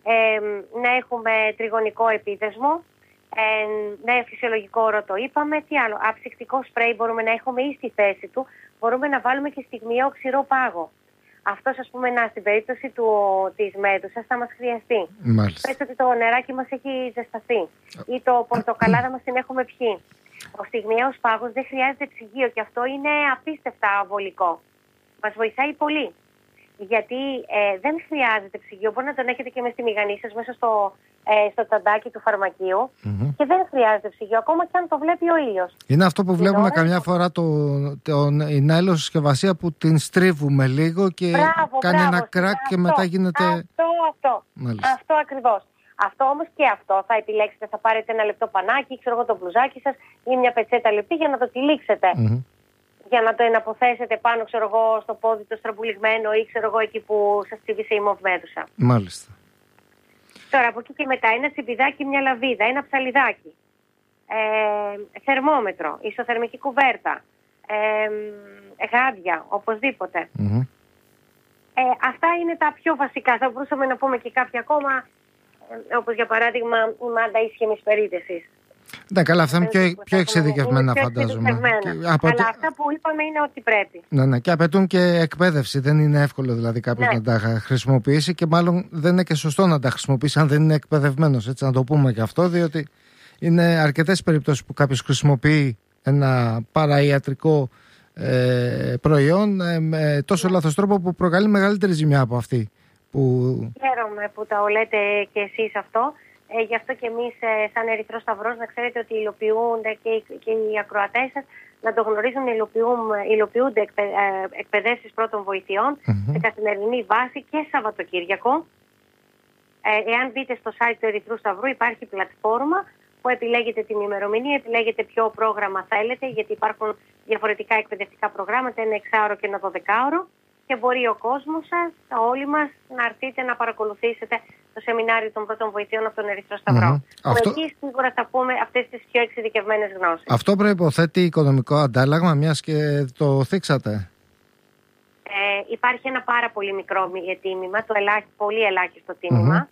να έχουμε τριγωνικό επίδεσμο, ναι, φυσιολογικό όρο το είπαμε. Τι άλλο, αψυκτικό σπρέι μπορούμε να έχουμε ή στη θέση του μπορούμε να βάλουμε και στιγμιαίο ξηρό πάγο. Αυτός, ας πούμε, στην περίπτωση της μέδουσας θα μας χρειαστεί. Πες ότι το νεράκι μας έχει ζεσταθεί ή το πορτοκαλάδα μας την έχουμε πιει. Ο στιγμιαίος πάγος δεν χρειάζεται ψυγείο και αυτό είναι απίστευτα βολικό. Μας βοηθάει πολύ. Γιατί δεν χρειάζεται ψυγείο. Μπορεί να τον έχετε και μες στη μηγανή σας, μέσα στο τσαντάκι του φαρμακείου και δεν χρειάζεται ψυγείο, ακόμα και αν το βλέπει ο ήλιος. Είναι αυτό που βλέπουμε καμιά φορά η νάιλον συσκευασία που την στρίβουμε λίγο και κάνει ένα κράκ και μετά γίνεται... Αυτό ακριβώς. Αυτό όμως και αυτό θα επιλέξετε, θα πάρετε ένα λεπτό πανάκι, ξέρω εγώ, το μπλουζάκι σας ή μια πετσέτα λεπτή για να το τυλίξετε. Για να το εναποθέσετε πάνω, ξέρω εγώ, στο πόδι το στραμπουλιγμένο ή ξέρω εγώ εκεί που σας τσίβησε η μοβμέδουσα. Μάλιστα. Τώρα από εκεί και μετά ένα τσιμπιδάκι, μια λαβίδα, ένα ψαλιδάκι, θερμόμετρο, ισοθερμική κουβέρτα, γάντια, οπωσδήποτε. Αυτά είναι τα πιο βασικά. Θα μπορούσαμε να πούμε και κάποια ακόμα, όπως για παράδειγμα η μάντα ίσχυμης περίδεσης. Ναι, καλά, αυτά είναι πιο εξειδικευμένα, φαντάζομαι. Αλλά αυτά που είπαμε είναι ότι πρέπει. Ναι, και απαιτούν και εκπαίδευση. Δεν είναι εύκολο δηλαδή κάποιος να τα χρησιμοποιήσει και μάλλον δεν είναι και σωστό να τα χρησιμοποιήσει αν δεν είναι εκπαιδευμένος. Έτσι, να το πούμε και αυτό, διότι είναι αρκετές περιπτώσεις που κάποιος χρησιμοποιεί ένα παραϊατρικό προϊόν με τόσο λάθος τρόπο που προκαλεί μεγαλύτερη ζημιά από αυτή. Χαίρομαι που τα λέτε και εσείς αυτό. Γι' αυτό και εμείς σαν Ερυθρός Σταυρός να ξέρετε ότι υλοποιούνται και οι ακροατές σας να το γνωρίζουν, υλοποιούνται εκπαιδεύσεις πρώτων βοηθειών σε καθημερινή βάση και Σαββατοκύριακο. Εάν μπείτε στο site του Ερυθρού Σταυρού υπάρχει πλατφόρμα που επιλέγετε την ημερομηνία, επιλέγετε ποιο πρόγραμμα θέλετε, γιατί υπάρχουν διαφορετικά εκπαιδευτικά προγράμματα, ένα 6ωρο και ένα 12ωρο. Και μπορεί ο κόσμος σας, όλοι μας, να έρθετε να παρακολουθήσετε το σεμινάριο των πρώτων βοηθειών από τον Ερυθρό Σταυρό. Εκεί σίγουρα θα πούμε αυτές τις πιο εξειδικευμένες γνώσεις. Αυτό προϋποθέτει οικονομικό αντάλλαγμα, μιας και το θίξατε. Υπάρχει ένα πάρα πολύ μικρό τίμημα, πολύ ελάχιστο τίμημα.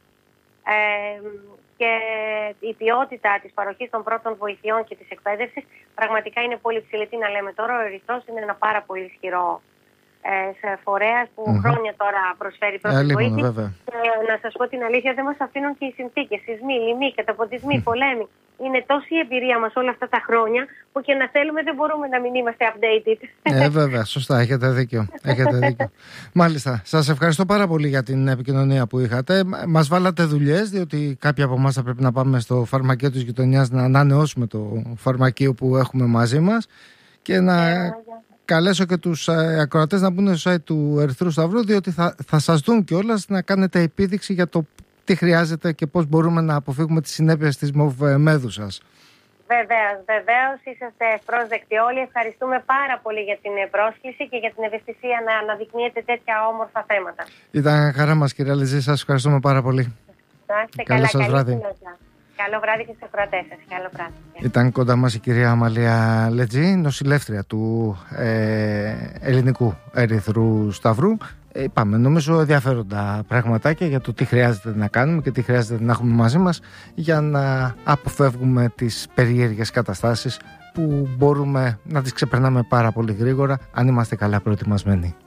Και η ποιότητα της παροχής των πρώτων βοηθειών και της εκπαίδευσης πραγματικά είναι πολύ ψηλή. Τι να λέμε τώρα, ο Ερυθρός είναι ένα πάρα πολύ ισχυρό σε φορέας που χρόνια τώρα προσφέρει πρώτη βοήθεια. Και να σας πω την αλήθεια, δεν μας αφήνουν και οι συνθήκες, σεισμοί, λοιμοί, καταποντισμοί, πολέμοι. Είναι τόση η εμπειρία μας όλα αυτά τα χρόνια που και να θέλουμε δεν μπορούμε να μην είμαστε updated. Βέβαια, σωστά, έχετε δίκιο. Μάλιστα, σας ευχαριστώ πάρα πολύ για την επικοινωνία που είχατε. Μας βάλατε δουλειές, διότι κάποιοι από εμάς θα πρέπει να πάμε στο φαρμακείο της γειτονιάς να ανανεώσουμε το φαρμακείο που έχουμε μαζί μας και να... καλέσω και τους ακροατές να μπουν στο site του Ερυθρού Σταυρού, διότι θα σας δουν κιόλας να κάνετε επίδειξη για το τι χρειάζεται και πώς μπορούμε να αποφύγουμε τις συνέπειες της μέδουσας. Βεβαίως, είσαστε ευπρόσδεκτοι όλοι. Ευχαριστούμε πάρα πολύ για την πρόσκληση και για την ευαισθησία να αναδεικνύετε τέτοια όμορφα θέματα. Ήταν χαρά μας, κυρία Λετζή, σας ευχαριστούμε πάρα πολύ. Να είστε καλά, σας βράδυ. Καλό βράδυ και στους ακροατές σας. Καλό βράδυ. Ήταν κοντά μας η κυρία Αμαλία Λετζή, νοσηλεύτρια του Ελληνικού Ερυθρού Σταυρού. Είπαμε, νομίζω, ενδιαφέροντα πραγματάκια για το τι χρειάζεται να κάνουμε και τι χρειάζεται να έχουμε μαζί μας για να αποφεύγουμε τις περίεργες καταστάσεις που μπορούμε να τις ξεπερνάμε πάρα πολύ γρήγορα αν είμαστε καλά προετοιμασμένοι.